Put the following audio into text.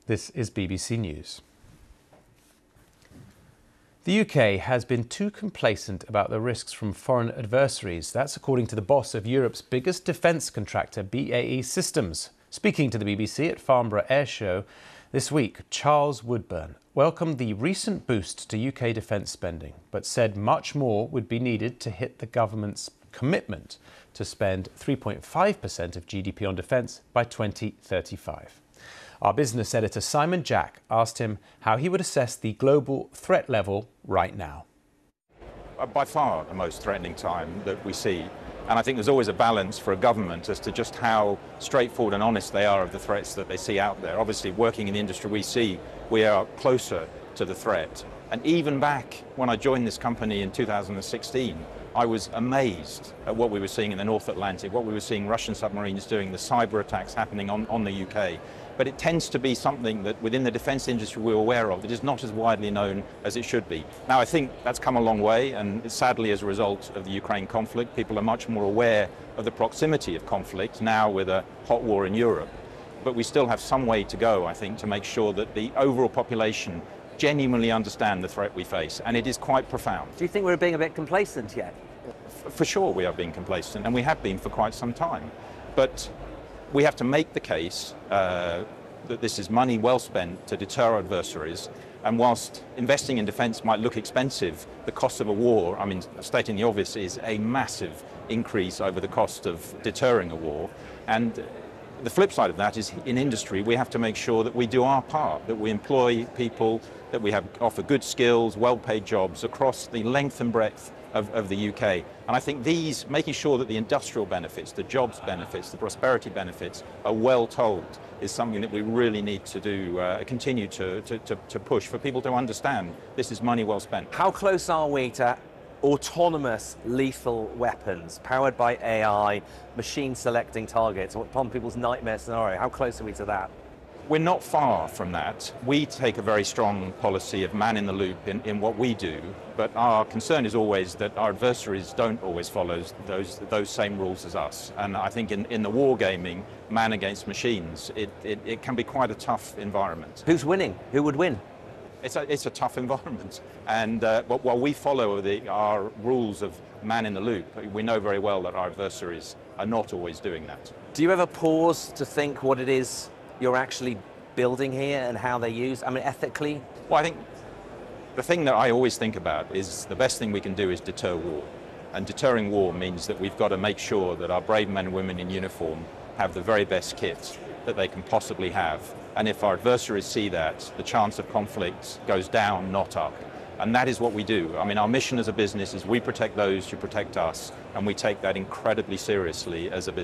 This is BBC News. The UK has been too complacent about the risks from foreign adversaries. That's according to the boss of Europe's biggest defence contractor, BAE Systems. Speaking to the BBC at Farnborough Air Show this week, Charles Woodburn welcomed the recent boost to UK defence spending, but said much more would be needed to hit the government's commitment to spend 3.5% of GDP on defence by 2035. Our business editor Simon Jack asked him how he would assess the global threat level right now. By far the most threatening time that we see, and I think there's always a balance for a government as to just how straightforward and honest they are of the threats that they see out there. Obviously, working in the industry, we are closer to the threat. And even back when I joined this company in 2016, I was amazed at what we were seeing in the North Atlantic, what we were seeing Russian submarines doing, the cyber attacks happening on the UK. But it tends to be something that within the defence industry we're aware of that is not as widely known as it should be. Now, I think that's come a long way, and sadly as a result of the Ukraine conflict, people are much more aware of the proximity of conflict now with a hot war in Europe. But we still have some way to go, I think, to make sure that the overall population genuinely understand the threat we face, and it is quite profound. Do you think we're being a bit complacent yet? For sure we are being complacent, and we have been for quite some time. But we have to make the case that this is money well spent to deter adversaries, and whilst investing in defence might look expensive, the cost of a war, I mean, stating the obvious, is a massive increase over the cost of deterring a war. And the flip side of that is, in industry, we have to make sure that we do our part, that we employ people, that we offer good skills, well-paid jobs across the length and breadth of the UK. And I think making sure that the industrial benefits, the jobs benefits, the prosperity benefits are well told is something that we really need to do, continue to push for people to understand this is money well spent. How close are we to autonomous lethal weapons powered by AI, machine selecting targets, upon people's nightmare scenario? How close are we to that? We're not far from that. We take a very strong policy of man in the loop in what we do, but our concern is always that our adversaries don't always follow those same rules as us. And I think in the war gaming, man against machines, it can be quite a tough environment. Who's winning? Who would win? It's a tough environment, and while we follow our rules of man in the loop, we know very well that our adversaries are not always doing that. Do you ever pause to think what it is you're actually building here and how they use, I mean, ethically? Well, I think the thing that I always think about is the best thing we can do is deter war. And deterring war means that we've got to make sure that our brave men and women in uniform have the very best kit that they can possibly have. And if our adversaries see that, the chance of conflict goes down, not up. And that is what we do. I mean, our mission as a business is we protect those who protect us, and we take that incredibly seriously as a business.